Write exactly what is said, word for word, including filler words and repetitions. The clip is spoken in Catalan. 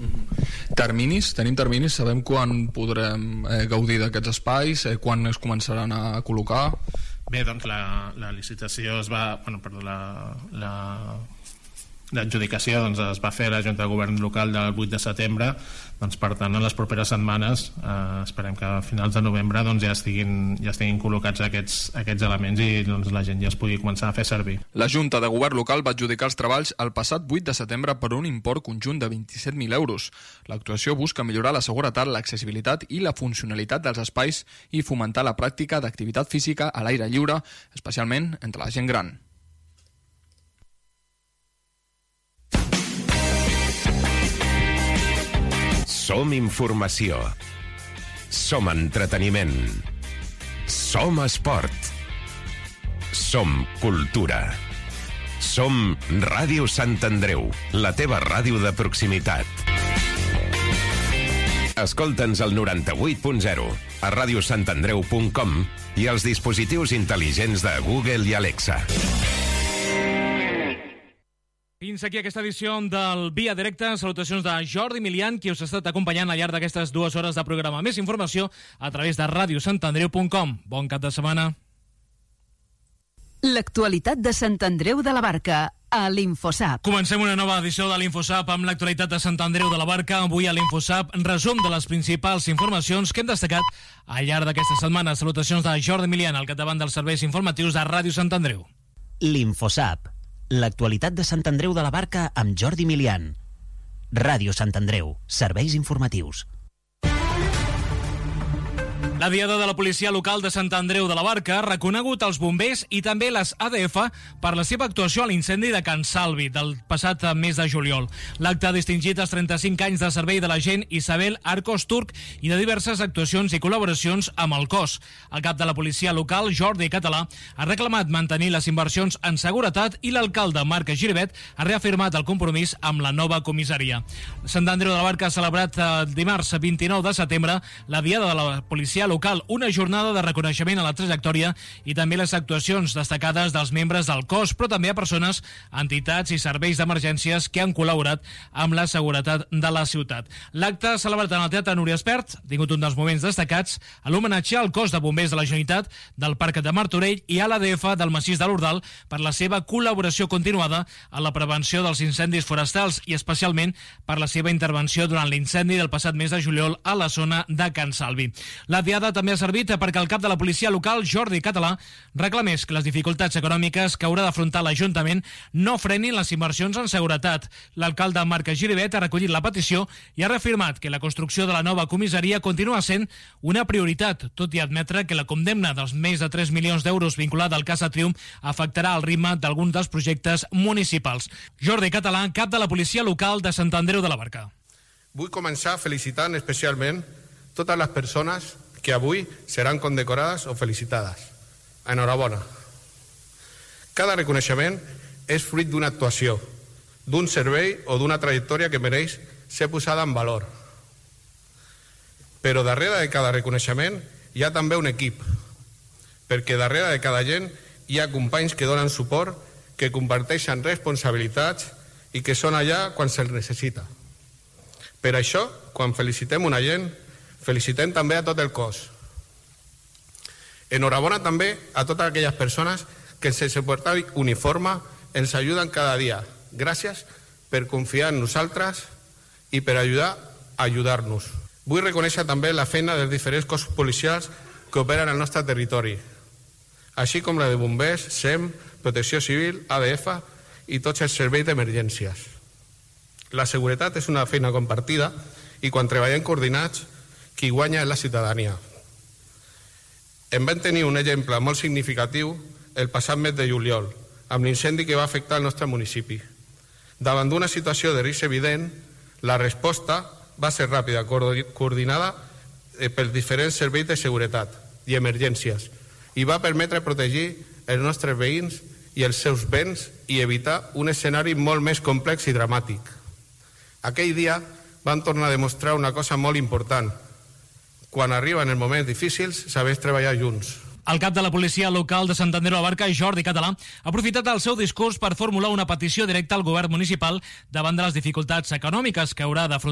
Mm-hmm. Terminis, tenim terminis, sabem quan podrem eh, gaudir d'aquests espais, eh, quan es començaran a col·locar? Bé, doncs la, la licitació es va... Bueno, perdó, la... la... l'adjudicació doncs, es va fer a la Junta de Govern Local del vuit de setembre, doncs, per tant en les properes setmanes eh, esperem que a finals de novembre doncs, ja, estiguin, ja estiguin col·locats aquests, aquests elements i doncs, la gent ja es pugui començar a fer servir. La Junta de Govern Local va adjudicar els treballs el passat vuit de setembre per un import conjunt de vint-i-set mil euros. L'actuació busca millorar la seguretat, l'accessibilitat i la funcionalitat dels espais i fomentar la pràctica d'activitat física a l'aire lliure, especialment entre la gent gran. Som informació. Som entreteniment. Som esport. Som cultura. Som Ràdio Sant Andreu, la teva ràdio de proximitat. Escolta'ns al noranta-vuit punt zero, a radiosantandreu punt com i als dispositius intel·ligents de Google i Alexa. Fins aquí aquesta edició del Via Directa. Salutacions de Jordi Milian, qui us ha estat acompanyant al llarg d'aquestes dues hores de programa. Més informació a través de radiosantandreu punt com. Bon cap de setmana. L'actualitat de Sant Andreu de la Barca a l'Infosap. Comencem una nova edició de l'Infosap amb l'actualitat de Sant Andreu de la Barca. Avui a l'Infosap, resum de les principals informacions que hem destacat al llarg d'aquesta setmana. Salutacions de Jordi Milian, al capdavant dels serveis informatius de Ràdio Sant Andreu. L'Infosap. L'actualitat de Sant Andreu de la Barca amb Jordi Milian. Ràdio Sant Andreu. Serveis informatius. La Diada de la Policia Local de Sant Andreu de la Barca ha reconegut els bombers i també les A D F per la seva actuació a l'incendi de Can Salvi del passat mes de juliol. L'acte ha distingit els trenta-cinc anys de servei de l'agent Isabel Arcos Turc i de diverses actuacions i col·laboracions amb el cos. El cap de la policia local, Jordi Català, ha reclamat mantenir les inversions en seguretat i l'alcalde Marc Giribet ha reafirmat el compromís amb la nova comissaria. Sant Andreu de la Barca ha celebrat el dimarts vint-i-nou de setembre la Diada de la Policia Local, una jornada de reconeixement a la trajectòria i també les actuacions destacades dels membres del cos, però també a persones, entitats i serveis d'emergències que han col·laborat amb la seguretat de la ciutat. L'acte celebrat en el Teatre Núria Espert ha tingut un dels moments destacats a l'homenatge al cos de bombers de la Generalitat del Parc de Martorell i a l'A D F del Massís de l'Ordal per la seva col·laboració continuada en la prevenció dels incendis forestals i especialment per la seva intervenció durant l'incendi del passat mes de juliol a la zona de Can Salvi. La Diada també ha servit perquè el cap de la policia local, Jordi Català, reclamés que les dificultats econòmiques que haurà d'afrontar l'Ajuntament no frenin les inversions en seguretat. L'alcalde Marc Giribet ha recollit la petició i ha reafirmat que la construcció de la nova comissaria continua sent una prioritat, tot i admetre que la condemna dels més de tres milions d'euros vinculada al cas Triumph afectarà el ritme d'alguns dels projectes municipals. Jordi Català, cap de la policia local de Sant Andreu de la Barca. Vull començar felicitant especialment totes les persones que avui seran condecorades o felicitades. Enhorabona. Cada reconeixement és fruit d'una actuació, d'un servei o d'una trajectòria que mereix ser posada en valor. Però darrere de cada reconeixement hi ha també un equip, perquè darrere de cada gent hi ha companys que donen suport, que comparteixen responsabilitats i que són allà quan se'ls necessita. Per això, quan felicitem una gent, felicitem també a tot el cos. Enhorabona també a totes aquelles persones que sense portar uniforme ens ajuden cada dia. Gràcies per confiar en nosaltres i per ajudar a ajudar-nos. Vull reconèixer també la feina dels diferents cossos policials que operen al nostre territori, així com la de bombers, S E M, Protecció Civil, A D F i tots els serveis d'emergències. La seguretat és una feina compartida i quan treballem coordinats qui guanya és la ciutadania. En vam tenir un exemple molt significatiu el passat mes de juliol, amb l'incendi que va afectar el nostre municipi. Davant d'una situació de risc evident, la resposta va ser ràpida, coordinada pels diferents serveis de seguretat i emergències i va permetre protegir els nostres veïns i els seus béns i evitar un escenari molt més complex i dramàtic. Aquell dia van tornar a demostrar una cosa molt important. Quan arriben els moments difícils, sabeu treballar junts. El cap de la policia local de Sant Andreu de la Barca, Jordi Català, ha aprofitat el seu discurs per formular una petició directa al govern municipal davant de les dificultats econòmiques que haurà d'afrontar